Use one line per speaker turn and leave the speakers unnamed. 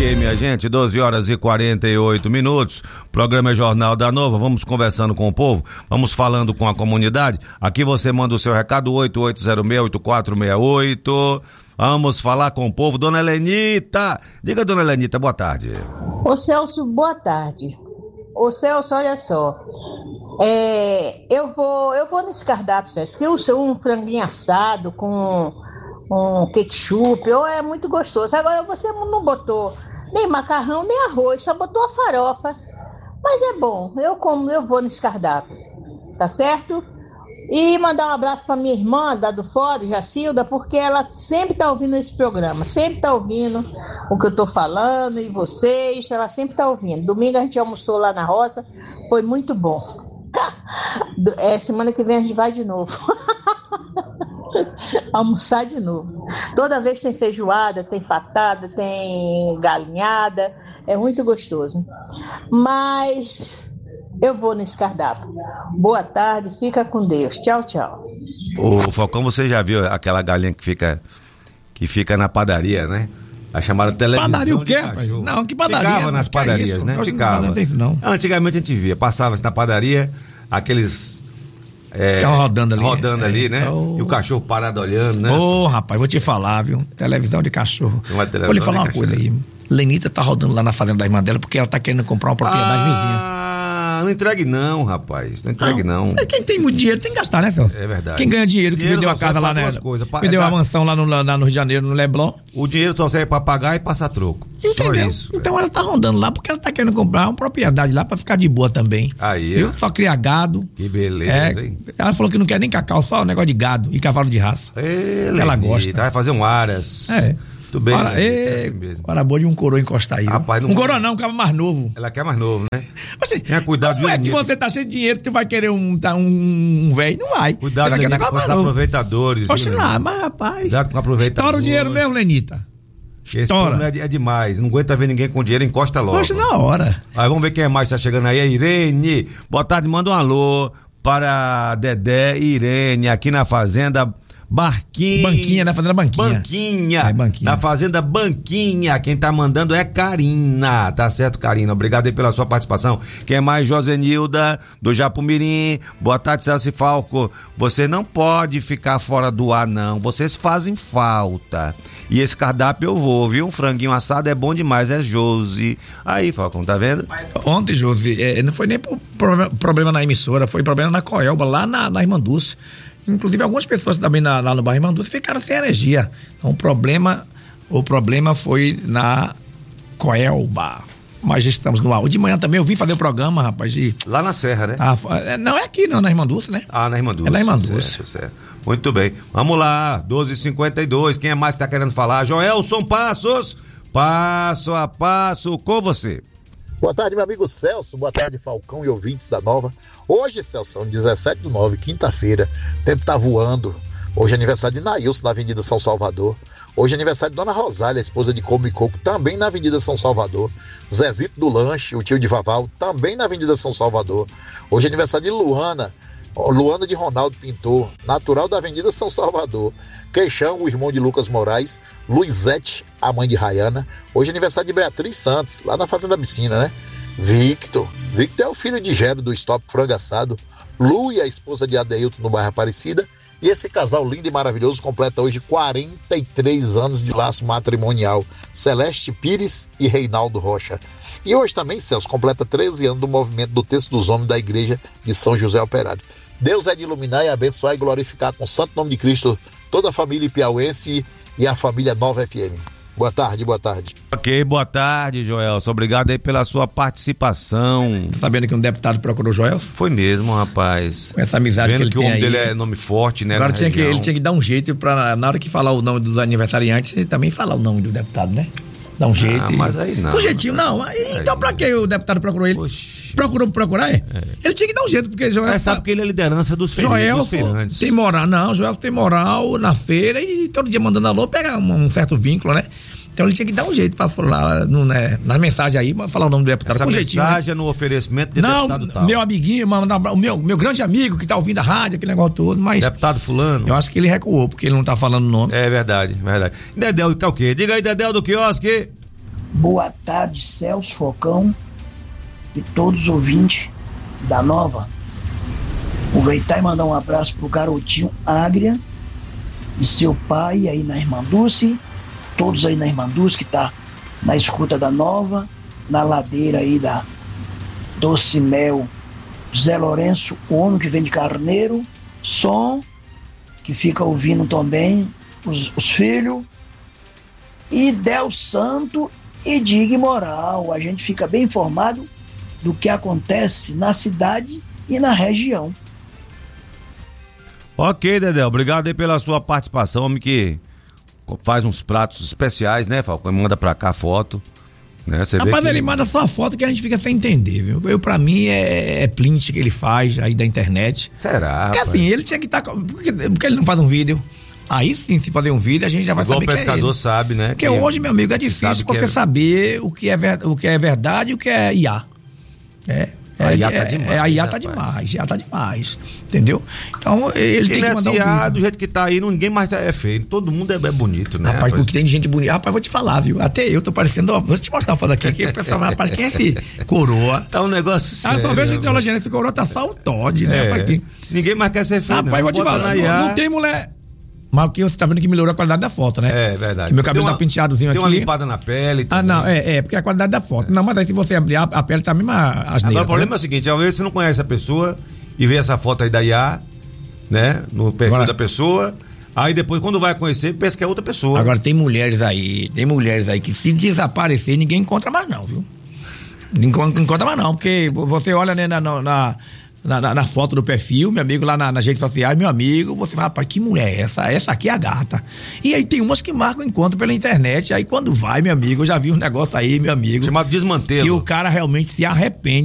Ok, minha gente, 12h48. Programa é Jornal da Nova. Vamos conversando com o povo, vamos falando com a comunidade. Aqui você manda o seu recado, 8806-8468. Vamos falar com o povo. Dona Helenita, diga, Dona Helenita, boa tarde.
Ô Celso, boa tarde. Ô Celso, olha só, eu vou nesse cardápio, Celso, que eu sou um franguinho assado com um ketchup, é muito gostoso. Agora você não botou nem macarrão, nem arroz, só botou a farofa. Mas é bom, eu vou nesse cardápio, tá certo? E mandar um abraço para minha irmã, da do Fórum, Jacilda, porque ela sempre tá ouvindo esse programa, sempre tá ouvindo o que eu tô falando, e vocês, ela sempre tá ouvindo. Domingo a gente almoçou lá na roça, foi muito bom. Semana que vem a gente vai de novo. Almoçar de novo. Toda vez tem feijoada, tem fatada, tem galinhada, é muito gostoso. Mas eu vou nesse cardápio. Boa tarde, fica com Deus. Tchau, tchau.
Ô Falcão, você já viu aquela galinha que fica na padaria, né? A chamada televisão.
Padaria o quê, rapaz? Não, que padaria?
Ficava nas padarias,
isso?
né? Ficava.
Não.
Antigamente a gente via, passava na padaria, aqueles
ficava rodando ali,
né? E o cachorro parado olhando, né?
Rapaz, vou te falar, viu? Televisão de cachorro. Vou lhe falar uma coisa aí. Lenita tá rodando lá na fazenda da irmã dela porque ela tá querendo comprar uma propriedade vizinha.
Não entregue não, rapaz. Não entregue não.
Quem tem muito dinheiro tem que gastar, né, Celso?
É verdade.
Quem ganha dinheiro, que vendeu a casa lá, né? Vendeu a mansão lá no Rio de Janeiro, no Leblon.
O dinheiro só serve pra pagar e passar troco.
Entendeu?
Só isso.
Então ela tá rodando lá porque ela tá querendo comprar uma propriedade lá pra ficar de boa também.
Aí,
viu? Só criar gado.
Que beleza, hein?
Ela falou que não quer nem cacau, só um negócio de gado e cavalo de raça. Ela gosta.
Vai fazer um aras. Tudo bem.
Para boa de um coroa encostar aí.
Rapaz,
um coroa não, um cavalo mais novo.
Ela quer mais novo, né?
Assim,
tenha cuidado.
Como é que você tá cheio de dinheiro, tu vai querer um velho? Não vai.
Cuidado com os aproveitadores.
Poxa lá, mas rapaz.
Cuidado com aproveitadores.
Estoura o dinheiro mesmo, Lenita.
Esse problema é demais. Não aguenta ver ninguém com dinheiro, encosta logo.
Poxa, na hora.
Aí vamos ver quem mais tá chegando aí. É Irene. Boa tarde, manda um alô para Dedé e Irene aqui na Fazenda
Banquinha, na Fazenda Banquinha.
Banquinha. Na Fazenda Banquinha. Quem tá mandando é Karina. Tá certo, Karina? Obrigado aí pela sua participação. Quem é mais? Josenilda, do Japumirim. Boa tarde, Celso e Falco. Você não pode ficar fora do ar, não. Vocês fazem falta. E esse cardápio eu vou, viu? Um franguinho assado é bom demais. É Josi. Aí, Falcão, tá vendo?
Ontem, Josi, não foi nem problema na emissora, foi problema na Coelba, lá na Irmã Dulce. Inclusive, algumas pessoas também lá no bairro Irmã Dulce ficaram sem energia. Então, o problema foi na Coelba. Mas já estamos no ar. De manhã também eu vim fazer o programa, rapaz.
Lá na Serra, né?
Não, é aqui, não, na Irmã Dulce, né?
Na Irmã Dulce.
É na Irmã Dulce.
Certo. Muito bem. Vamos lá, 12h52. Quem é mais que tá querendo falar? Joelson Passos, passo a passo com você.
Boa tarde, meu amigo Celso. Boa tarde, Falcão e ouvintes da Nova. Hoje, Celso, são 17/9, quinta-feira. O tempo tá voando. Hoje é aniversário de Nailson, na Avenida São Salvador. Hoje é aniversário de Dona Rosália, esposa de Como e Coco, também na Avenida São Salvador. Zezito do Lanche, o tio de Vaval, também na Avenida São Salvador. Hoje é aniversário de Luana de Ronaldo Pintor, natural da Avenida São Salvador. Queixão, o irmão de Lucas Moraes. Luizete, a mãe de Rayana. Hoje é aniversário de Beatriz Santos, lá na Fazenda Piscina, né? Victor é o filho de Gero do Stop Frango Assado. Lu e a esposa de Adeilton no bairro Aparecida. E esse casal lindo e maravilhoso completa hoje 43 anos de laço matrimonial. Celeste Pires e Reinaldo Rocha. E hoje também, Celso, completa 13 anos do movimento do Texto dos Homens da Igreja de São José Operário. Deus é de iluminar e abençoar e glorificar com o santo nome de Cristo toda a família piauense e a família Nova FM. Boa tarde.
Ok, boa tarde, Joelson. Obrigado aí pela sua participação.
Tá sabendo que um deputado procurou o Joelson?
Foi mesmo, rapaz.
Com essa amizade
vendo
que ele tem
o nome
aí.
dele é nome forte, né?
Agora ele tinha que dar um jeito pra, na hora que falar o nome dos aniversariantes, ele também falar o nome do deputado, né? Dá um jeito.
Mas aí não.
Um jeitinho, não. Então pra que o deputado procurou ele? Procurou procurar, Ele tinha que dar um jeito, porque Joelson...
sabe que ele é a liderança dos feirantes.
Joelson tem moral, Joelson tem moral na feira e todo dia mandando alô, pega um certo vínculo, né? Então ele tinha que dar um jeito pra falar na mensagem aí, pra falar o nome do deputado.
Essa
com
mensagem é no oferecimento de deputado tal.
Meu amiguinho, meu grande amigo que tá ouvindo a rádio, aquele negócio todo, mas...
Deputado fulano.
Eu acho que ele recuou, porque ele não tá falando o nome.
É verdade. Dedéu, que é o quê? Diga aí, Dedéu do quiosque.
Boa tarde, Celso Falcão e todos os ouvintes da Nova. Aproveitar e mandar um abraço pro garotinho Ágria e seu pai aí na Irmã Dulce, todos aí na Irmã Dulce que tá na escuta da Nova, na ladeira aí da Doce Mel, Zé Lourenço, o homem que vem de Carneiro, Som, que fica ouvindo também os filhos, e Del Santo e Dig Moral. A gente fica bem informado do que acontece na cidade e na região.
Ok, Dedé, obrigado aí pela sua participação, homem que faz uns pratos especiais, né, Falcão? Manda pra cá a foto, né? Você
Rapaz,
vê que...
ele manda só a foto que a gente fica sem entender, viu? Pra mim é print que ele faz aí da internet.
Será,
porque
rapaz?
assim, ele tinha que estar... Porque ele não faz um vídeo? Aí sim, se fazer um vídeo, a gente já vai
Igual
saber
o pescador
que é ele.
sabe, né?
Porque hoje, meu amigo, é difícil você saber o que é verdade e o que é IA. A IA tá demais. A IA tá demais, IA tá demais. Entendeu? Então, ele tem que mandar um
IA,
vídeo.
do jeito que tá aí, ninguém mais é feio. Todo mundo é bonito, né?
Rapaz, o que tem de gente bonita. Rapaz, vou te falar, viu? Até eu tô parecendo. Vou te mostrar uma foto aqui. Que o pessoal vai, rapaz, quem é esse coroa?
Tá um negócio sério.
Só vejo gente elogiando. Esse coroa tá só o Todd, né? Rapaz,
ninguém mais quer ser feio.
Rapaz, vou te falar. Não tem mulher. Mas o que você tá vendo que melhorou a qualidade da foto, né?
É verdade.
Que meu cabelo tá penteadozinho aqui.
Tem uma limpada na pele.
Ah, não, porque é a qualidade da foto. Não, mas aí se você abrir a pele tá mesmo asneira.
Agora o problema é o seguinte, às vezes você não conhece a pessoa e vê essa foto aí da IA, né? No perfil da pessoa. Aí depois, quando vai conhecer, pensa que é outra pessoa.
Agora tem mulheres aí que se desaparecer, ninguém encontra mais não, viu? Ninguém encontra mais não, porque você olha, né, na foto do perfil, meu amigo, lá nas redes sociais, meu amigo, você fala, rapaz, que mulher é essa? Essa aqui é a gata. E aí tem umas que marcam encontro pela internet, aí quando vai, meu amigo, eu já vi um negócio aí, meu amigo.
Chamado desmantelo.
Que o cara realmente se arrepende